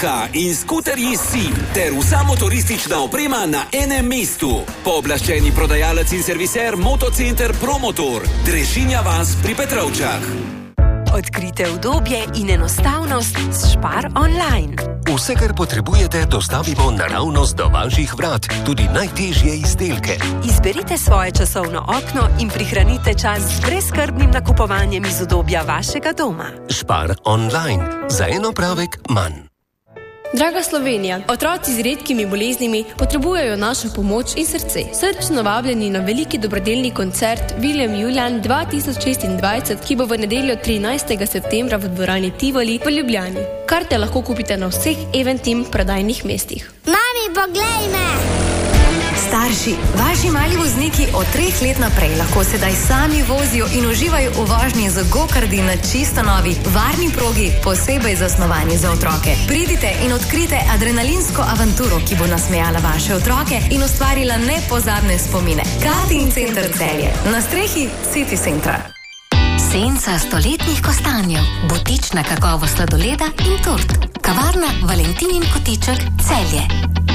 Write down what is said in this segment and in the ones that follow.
Yamaha in skuterji SIM ter vsa motoristična oprema na enem mestu. Pooblaščeni prodajalec in serviser Motocenter Promotor, Drežinja vas pri Petrovčah. Odkrite udobje in enostavnost s Spar online. Vse, kar potrebujete, dostavimo naravnost do vaših vrat, tudi najtežje izdelke. Izberite svoje časovno okno in prihranite čas z brezskrbnim nakupovanjem iz udobja vašega doma. Spar online. Za en opravek manj. Draga Slovenija, otroci z redkimi boleznimi potrebujejo našo pomoč in srce. Srčno vabljeni na veliki dobrodelni koncert William Julian 2026, ki bo v nedeljo 13. septembra v dvorani Tivoli v Ljubljani. Karte lahko kupite na vseh Eventim prodajnih mestih. Mami, poglej me! Starši, vaši mali vozniki od 3 let naprej lahko sedaj sami vozijo in uživajo v vožnji z go-kardi na čisto novi, varni progi, posebej zasnovani za otroke. Pridite in odkrite adrenalinsko avanturo, ki bo nasmejala vaše otroke in ustvarila nepozabne spomine. Karting Center Celje. Na strehi City Centra. Senca stoletnih kostanjev, butična kakovost sladoleda in tort. Kavarna Valentinin kotiček Celje.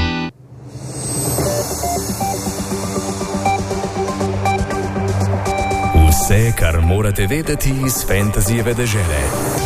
Vse, kar morate vedeti iz Fantazijeve dežele.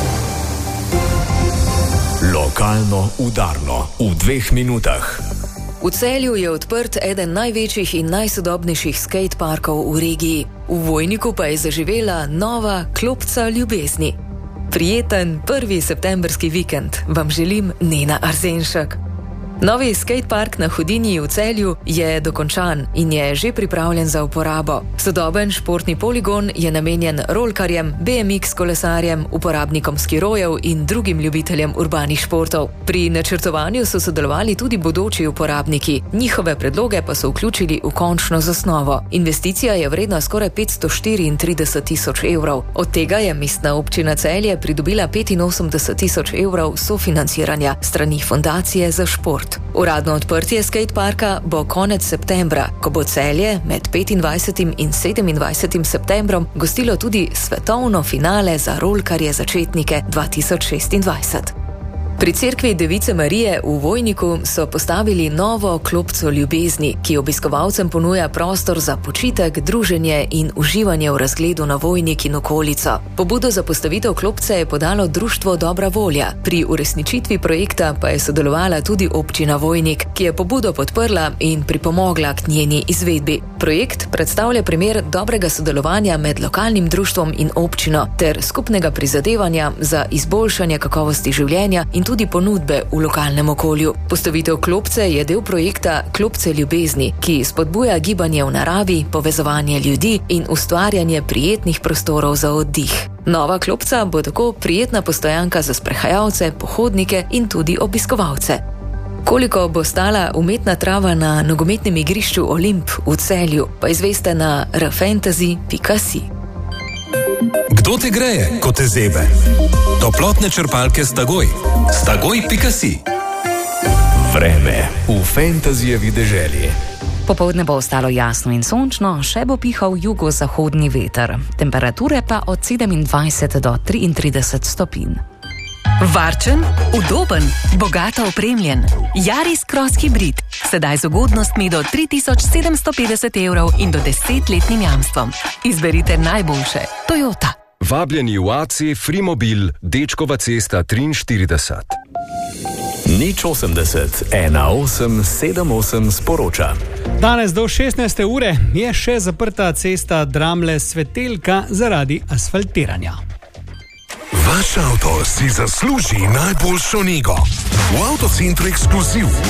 Lokalno udarno v 2 minutah. V Celju je odprt eden največjih in najsodobnejših skateparkov v regiji. V Vojniku pa je zaživela nova Klopca ljubezni. Prijeten 1. septembrski vikend vam želim Nena Arzenšek. Novi skatepark na Hudinji v Celju je dokončan in je že pripravljen za uporabo. Sodoben športni poligon je namenjen rolkarjem, BMX kolesarjem, uporabnikom skirojev in drugim ljubiteljem urbanih športov. Pri načrtovanju so sodelovali tudi bodoči uporabniki, njihove predloge pa so vključili v končno zasnovo. Investicija je vredna skoraj 534 tisoč evrov. Od tega je Mestna občina Celje pridobila 85 tisoč evrov sofinanciranja strani Fundacije za šport. Uradno odprtje skateparka bo konec septembra, ko bo Celje med 25. in 27. septembrom gostilo tudi svetovno finale za rolkarje začetnike 2026. Pri cerkvi Device Marije v Vojniku so postavili novo Klopco ljubezni, ki obiskovalcem ponuja prostor za počitek, druženje in uživanje v razgledu na Vojnik in okolico. Pobudo za postavitev klopce je podalo društvo Dobra volja. Pri uresničitvi projekta pa je sodelovala tudi občina Vojnik, ki je pobudo podprla in pripomogla k njeni izvedbi. Projekt predstavlja primer dobrega sodelovanja med lokalnim društvom in občino ter skupnega prizadevanja za izboljšanje kakovosti življenja in tudi ponudbe v lokalnem okolju. Postavitev klopce je del projekta Klopce ljubezni, ki spodbuja gibanje v naravi, povezovanje ljudi in ustvarjanje prijetnih prostorov za oddih. Nova klopca bo tako prijetna postojanka za sprehajalce, pohodnike in tudi obiskovalce. Koliko bo stala umetna trava na nogometnem igrišču Olimp v Celju, pa izveste na rfantasy.si. Kdo te greje, ko te zebe? Toplotne črpalke Stagoj. Stagoj.si. Vreme v Fantazijevi deželi. Popoldne bo ostalo jasno in sončno, še bo pihal jugozahodni veter. Temperature pa od 27 do 33 stopinj. Varčen, udoben, bogato opremljen. Yaris Cross Hybrid. Sedaj z ugodnostmi do 3750 evrov in do 10-letnim jamstvom. Izberite najboljše. Toyota. Vabljeni v AC Frimobil, Dečkova cesta 43. 080 1878 sporoča. Danes do 16. ure je še zaprta cesta Dramle-Svetelka zaradi asfaltiranja. Vaš avto si zasluži najboljšo nego. V Avtocentru Ekskluziv v